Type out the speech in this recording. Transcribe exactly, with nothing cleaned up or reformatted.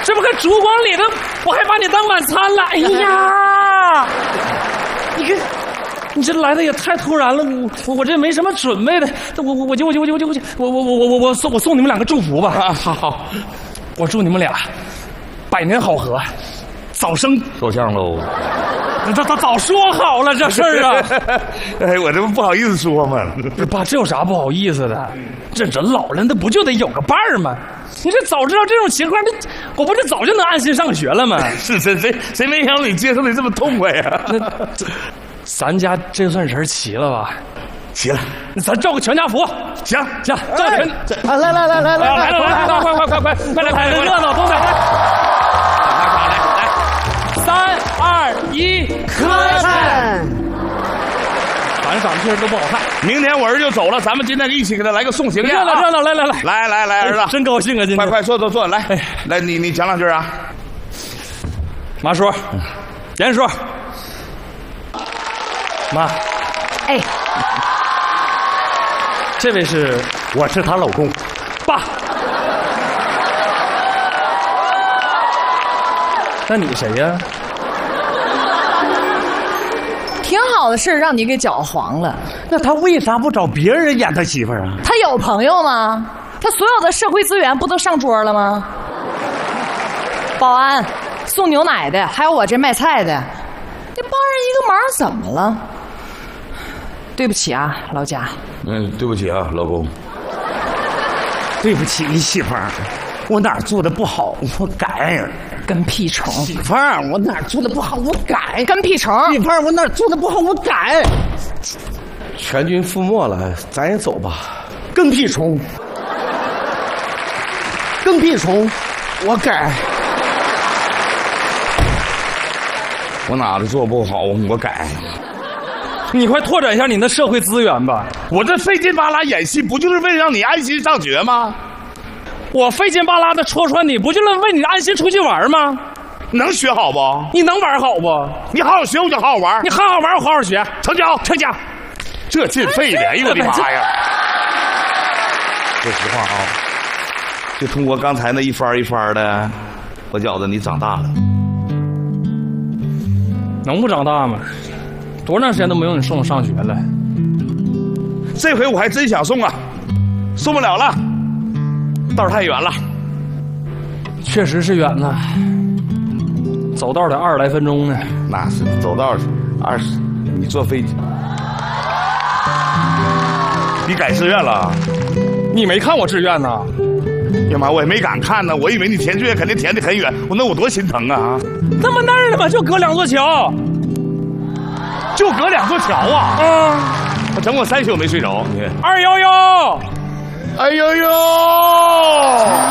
这不还烛光里头，我还把你当晚餐了。哎呀，你看，你这来的也太突然了，我我这没什么准备的，我我我就我就我就我就我就我我我我我送我送你们两个祝福吧。啊，好好，我祝你们俩百年好合，早生够呛喽。 他他早说好了这事儿啊！ 哎，我这不不好意思说嘛。 爸，这有啥不好意思的？这人老了，那不就得有个伴儿吗？你这早知道这种情况，那我不是早就能安心上学了吗？ 是是，谁谁没想到你接受的这么痛快呀？ 那咱家这算人齐了吧？ 齐了， 咱照个全家福。 行行，照全。 啊，来来来来来来了来了，快快快快快来拍个热闹，东北。三二一， 磕碜！ 反正长得确实都不好看。 明天我儿子就走了，咱们今天一起给他来个送行宴。 热闹热闹，来来来， 来来来，儿子， 真高兴啊！今天快快坐坐坐，来哎来，你你讲两句啊。 马叔，严叔，妈， 哎， 这位是我是她老公。 爸。那你谁呀？ 挺好的事儿让你给搅黄了。 那他为啥不找别人演他媳妇儿啊？ 他有朋友吗？他所有的社会资源不都上桌了吗？保安、送牛奶的，还有我这卖菜的，你帮人一个忙怎么了？对不起啊，老贾。 嗯，对不起啊，老公。 对不起，你媳妇儿，我哪儿做的不好，我改。 跟屁虫！ 媳妇儿，我哪儿做的不好，我改。 跟屁虫！ 媳妇儿，我哪儿做的不好，我改。 全军覆没了，咱也走吧。 跟屁虫！跟屁虫！我改。 我哪子做不好，我改。 你快拓展一下你的社会资源吧。 我这费劲巴拉演戏，不就是为了让你安心上学吗？ 我费劲巴拉的戳穿你，不就是为你安心出去玩吗？ 能学好不？ 你能玩好不？ 你好好学，我就好好玩。 你好好玩，我好好学。 成交， 成交。 这劲费的，哎呦我的妈呀！说实话啊，就通过刚才那一番一番的，我觉得你长大了。 能不长大吗？多长时间都没有你送我上学了。 这回我还真想送啊，送不了了。道太远了， 确实是远了，走道得二十来分钟呢。 那是走道二十，你坐飞机，你改志愿了？ 你没看我志愿呢？ 呀妈，我也没敢看呢，我以为你填志愿肯定填得很远，我那我多心疼啊！ 那么那儿呢嘛，就隔两座桥， 就隔两座桥啊！ 嗯， 我整我三宿没睡着，你看。 二幺幺。 哎呦呦！